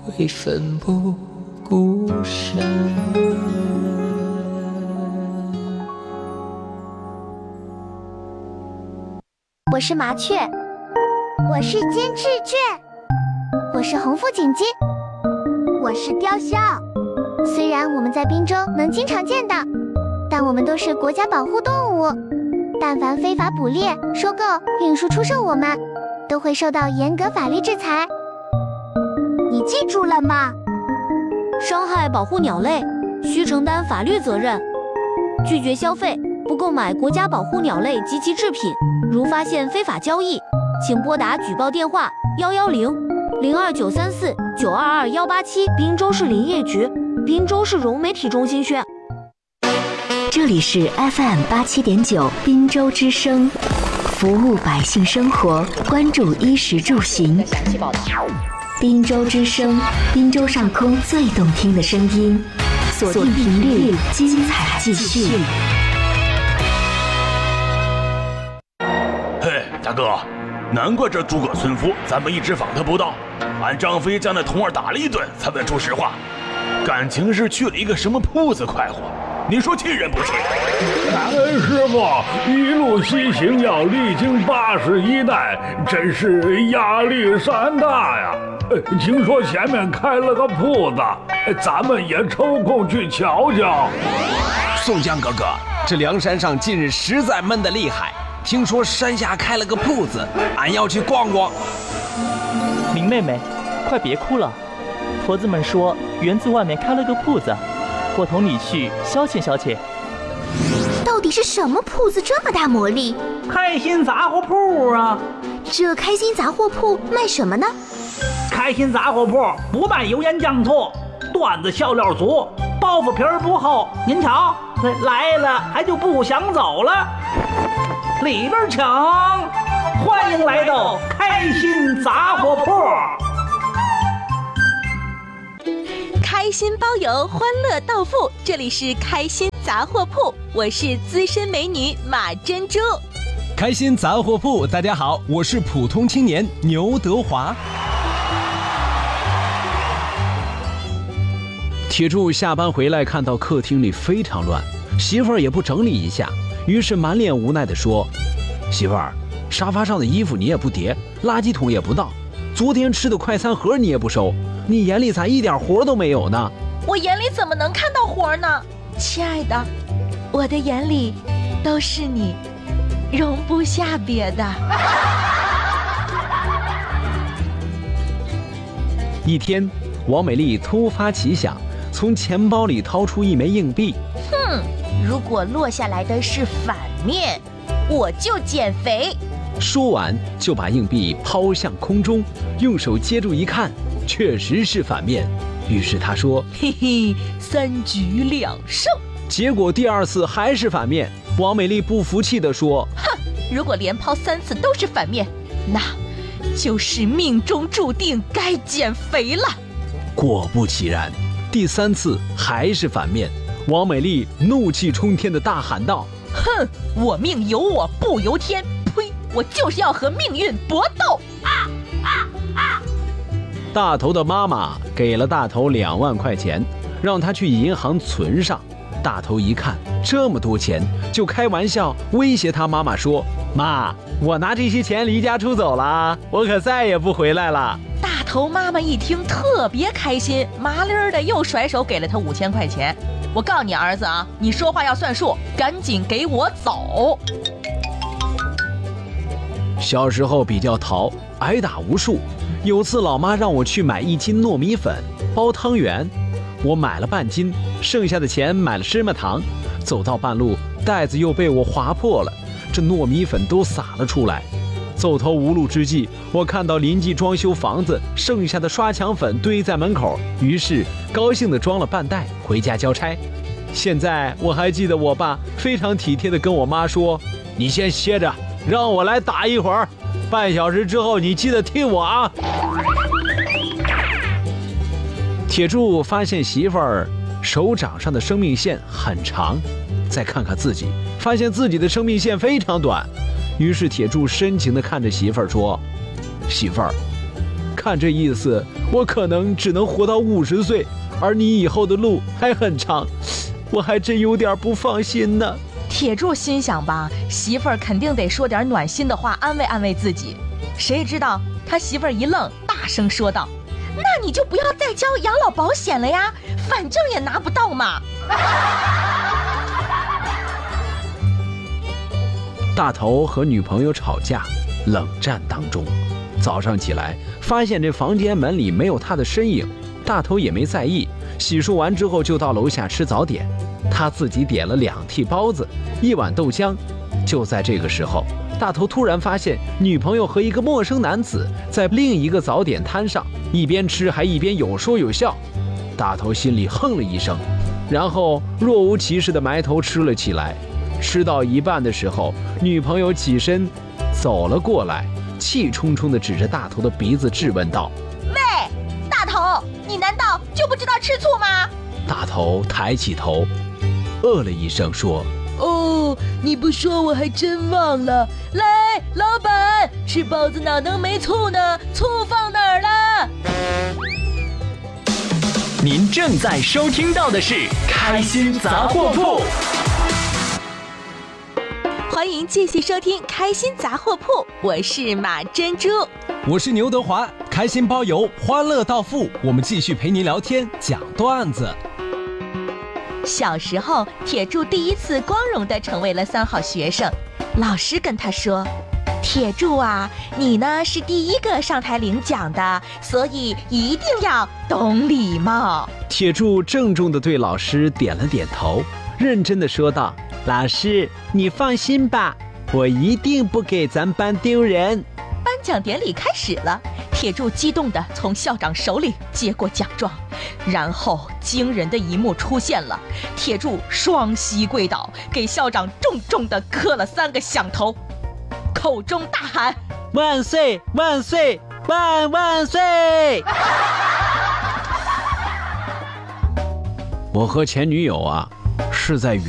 会奋不顾身。 我是麻雀， 我是金翅雀， 我是红腹锦鸡， 我是雕鸮。 虽然我们在滨州能经常见到，但我们都是国家保护动物，但凡非法捕猎、收购、运输、出售我们，都会受到严格法律制裁。 你记住了吗？ 伤害保护鸟类，需承担法律责任。拒绝消费，不购买国家保护鸟类及其制品。如发现非法交易，请拨打举报电话110-02934-922-187，滨州市林业局、滨州市融媒体中心宣。 这里是 FM87.9 滨州之声，服务百姓生活，关注衣食住行。滨州之声，滨州上空最动听的声音，锁定频率，精彩继续。 嘿，大哥，难怪这诸葛村夫咱们一直访他不到，俺张飞将那童儿打了一顿才问出实话，感情是去了一个什么铺子快活，你说气人不气？ 感恩师傅，一路西行要历经81代，真是压力山大呀。听说前面开了个铺子，咱们也抽空去瞧瞧。 宋江哥哥，这梁山上近日实在闷得厉害，听说山下开了个铺子，俺要去逛逛。 明妹妹，快别哭了，婆子们说园子外面开了个铺子，我同你去消遣消遣。 到底是什么铺子这么大魔力？ 开心杂货铺啊！ 这开心杂货铺卖什么呢？ 开心杂货铺不卖油盐酱醋，段子笑料足，包袱皮儿不厚。您瞧，来了还就不想走了。里边请，欢迎来到开心杂货铺。 开心包邮，欢乐到付，这里是开心杂货铺，我是资深美女马珍珠。 开心杂货铺，大家好，我是普通青年牛德华。铁柱下班回来，看到客厅里非常乱，媳妇儿也不整理一下，于是满脸无奈地说：“媳妇儿，沙发上的衣服你也不叠，垃圾桶也不倒，昨天吃的快餐盒你也不收，你眼里咋一点活都没有呢？” 我眼里怎么能看到活呢？亲爱的，我的眼里都是你，容不下别的。 一天，王美丽突发奇想，从钱包里掏出一枚硬币。 如果落下来的是反面，我就减肥。 说完就把硬币抛向空中，用手接住一看，确实是反面。于是他说：“ 嘿嘿，3局2胜。” 结果第2次还是反面。王美丽不服气地说：“ 哼，如果连抛3次都是反面，那就是命中注定该减肥了。” 果不其然，第3次还是反面。王美丽怒气冲天地大喊道：“ 哼，我命由我不由天！呸！我就是要和命运搏斗！” 大头的妈妈给了大头2万块钱，让他去银行存上。大头一看这么多钱，就开玩笑威胁他妈妈说：“妈，我拿这些钱离家出走了，我可再也不回来了。” 大头妈妈一听特别开心，麻利儿的又甩手给了他5000块钱。我告诉你儿子啊，你说话要算数，赶紧给我走。 小时候比较淘，挨打无数。有次老妈让我去买1斤糯米粉包汤圆，我买了半斤，剩下的钱买了芝麻糖。走到半路，袋子又被我划破了，这糯米粉都洒了出来。走投无路之际，我看到邻居装修房子，剩下的刷墙粉堆在门口，于是高兴地装了半袋回家交差。现在我还记得我爸非常体贴地跟我妈说：“你先歇着，让我来打一会儿，半小时之后你记得听我啊。”铁柱发现媳妇儿手掌上的生命线很长，再看看自己，发现自己的生命线非常短。于是铁柱深情地看着媳妇儿说：“媳妇儿， 看这意思，我可能只能活到50岁，而你以后的路还很长，我还真有点不放心呢。 铁柱心想吧，媳妇儿肯定得说点暖心的话安慰安慰自己。谁知道他媳妇儿一愣，大声说道：“那你就不要再交养老保险了呀，反正也拿不到嘛。” 大头和女朋友吵架，冷战当中，早上起来发现这房间门里没有他的身影，大头也没在意，洗漱完之后就到楼下吃早点。他自己点了2屉包子，1碗豆浆。就在这个时候，大头突然发现女朋友和一个陌生男子在另一个早点摊上，一边吃还一边有说有笑。大头心里哼了一声，然后若无其事地埋头吃了起来。吃到一半的时候，女朋友起身走了过来，气冲冲地指着大头的鼻子质问道：“ 喂，大头，你难道就不知道吃醋吗？” 大头抬起头，了一声说：“ 哦，你不说我还真忘了。来，老板，吃包子哪能没醋呢？醋放哪儿了？” 您正在收听到的是《开心杂货铺》。 欢迎继续收听《开心杂货铺》，我是马珍珠， 我是牛德华，开心包邮，欢乐到付，我们继续陪您聊天讲段子。 小时候，铁柱第一次光荣地成为了3好学生。老师跟他说：“铁柱啊，你呢是第一个上台领奖的，所以一定要懂礼貌。” 铁柱郑重地对老师点了点头，认真地说道：“老师，你放心吧，我一定不给咱班丢人。” 颁奖典礼开始了，铁柱激动地从校长手里接过奖状，然后惊人的一幕出现了，铁柱双膝跪倒，给校长重重地磕了3个响头，口中大喊：“ 万岁万岁万万岁！”我和前女友啊，是在